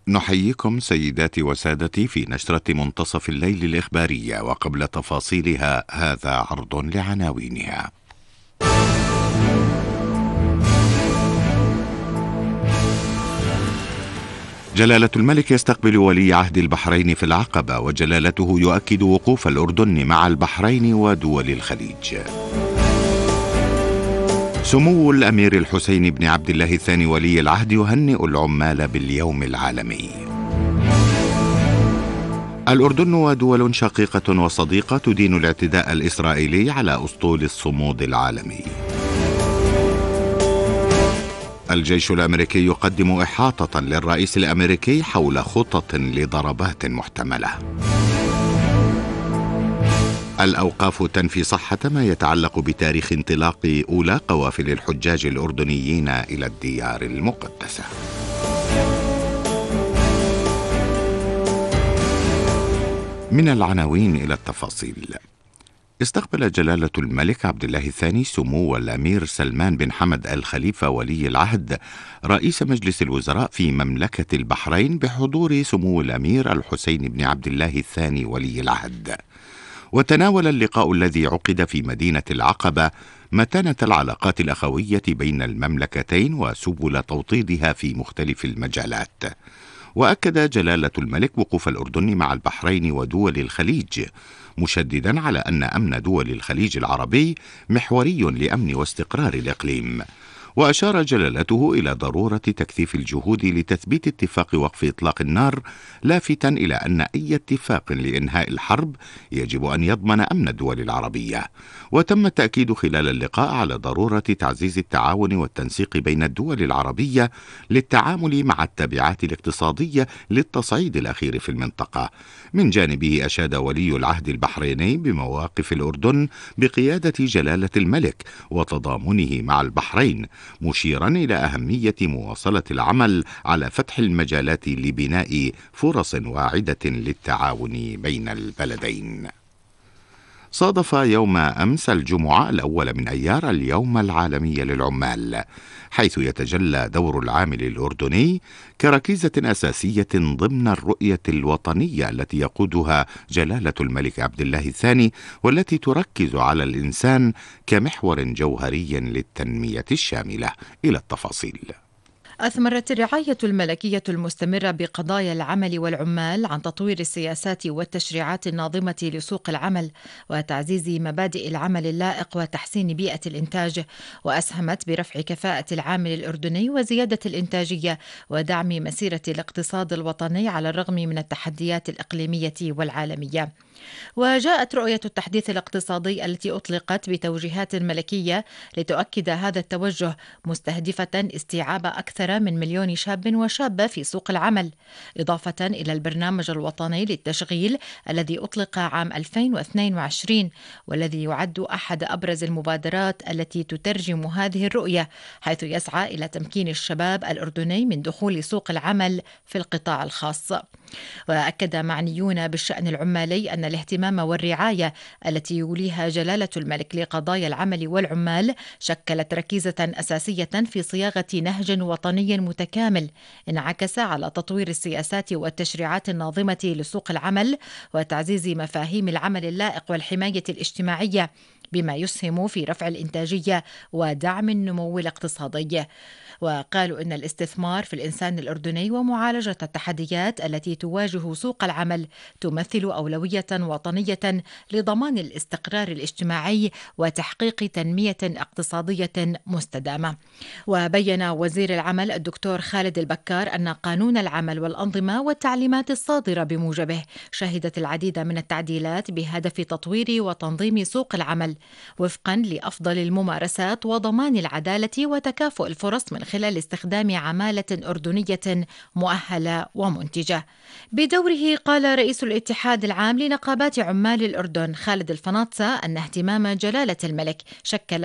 نحييكم سيداتي وسادتي في نشرة منتصف الليل الإخبارية، وقبل تفاصيلها هذا عرض لعناوينها. جلالة الملك يستقبل ولي عهد البحرين في العقبة، وجلالته يؤكد وقوف الأردن مع البحرين ودول الخليج. سمو الأمير الحسين بن عبد الله الثاني ولي العهد يهنئ العمال باليوم العالمي. الأردن ودول شقيقة وصديقة تدين الاعتداء الإسرائيلي على أسطول الصمود العالمي. الجيش الأمريكي يقدم إحاطة للرئيس الأمريكي حول خطط لضربات محتملة. الأوقاف تنفي صحة ما يتعلق بتاريخ انطلاق أولى قوافل الحجاج الأردنيين إلى الديار المقدسة. من العناوين إلى التفاصيل. استقبل جلالة الملك عبد الله الثاني سمو الأمير سلمان بن حمد الخليفة ولي العهد رئيس مجلس الوزراء في مملكة البحرين بحضور سمو الأمير الحسين بن عبد الله الثاني ولي العهد. وتناول اللقاء الذي عقد في مدينة العقبة متانة العلاقات الأخوية بين المملكتين وسبل توطيدها في مختلف المجالات. وأكد جلالة الملك وقوف الأردن مع البحرين ودول الخليج، مشددا على أن أمن دول الخليج العربي محوري لأمن واستقرار الإقليم. وأشار جلالته إلى ضرورة تكثيف الجهود لتثبيت اتفاق وقف إطلاق النار، لافتا إلى أن أي اتفاق لإنهاء الحرب يجب أن يضمن أمن الدول العربية. وتم التأكيد خلال اللقاء على ضرورة تعزيز التعاون والتنسيق بين الدول العربية للتعامل مع التبعات الاقتصادية للتصعيد الأخير في المنطقة. من جانبه أشاد ولي العهد البحريني بمواقف الأردن بقيادة جلالة الملك وتضامنه مع البحرين، مشيرا إلى أهمية مواصلة العمل على فتح المجالات لبناء فرص واعدة للتعاون بين البلدين. صادف يوم أمس الجمعة الأول من أيار اليوم العالمي للعمال، حيث يتجلى دور العامل الأردني كركيزة أساسية ضمن الرؤية الوطنية التي يقودها جلالة الملك عبد الله الثاني، والتي تركز على الإنسان كمحور جوهري للتنمية الشاملة. إلى التفاصيل. أثمرت الرعاية الملكية المستمرة بقضايا العمل والعمال عن تطوير السياسات والتشريعات الناظمة لسوق العمل وتعزيز مبادئ العمل اللائق وتحسين بيئة الإنتاج، وأسهمت برفع كفاءة العامل الأردني وزيادة الإنتاجية ودعم مسيرة الاقتصاد الوطني على الرغم من التحديات الإقليمية والعالمية. وجاءت رؤية التحديث الاقتصادي التي أطلقت بتوجيهات ملكية لتؤكد هذا التوجه، مستهدفة استيعاب أكثر من مليون شاب وشابة في سوق العمل، إضافة إلى البرنامج الوطني للتشغيل الذي أطلق عام 2022، والذي يعد أحد أبرز المبادرات التي تترجم هذه الرؤية، حيث يسعى إلى تمكين الشباب الأردني من دخول سوق العمل في القطاع الخاص. وأكد معنيون بالشأن العمالي أن الاهتمام والرعاية التي يوليها جلالة الملك لقضايا العمل والعمال شكلت ركيزة أساسية في صياغة نهج وطني متكامل انعكس على تطوير السياسات والتشريعات الناظمة لسوق العمل وتعزيز مفاهيم العمل اللائق والحماية الاجتماعية، بما يسهم في رفع الإنتاجية ودعم النمو الاقتصادي. وقالوا إن الاستثمار في الإنسان الأردني ومعالجة التحديات التي تواجه سوق العمل تمثل أولوية وطنية لضمان الاستقرار الاجتماعي وتحقيق تنمية اقتصادية مستدامة. وبين وزير العمل الدكتور خالد البكار أن قانون العمل والأنظمة والتعليمات الصادرة بموجبه شهدت العديد من التعديلات بهدف تطوير وتنظيم سوق العمل وفقا لأفضل الممارسات وضمان العدالة وتكافؤ الفرص من خلال استخدام عمالة أردنية مؤهلة ومنتجة. بدوره قال رئيس الاتحاد العام لنقابات عمال الأردن خالد الفناطسة أن اهتمام جلالة الملك شكل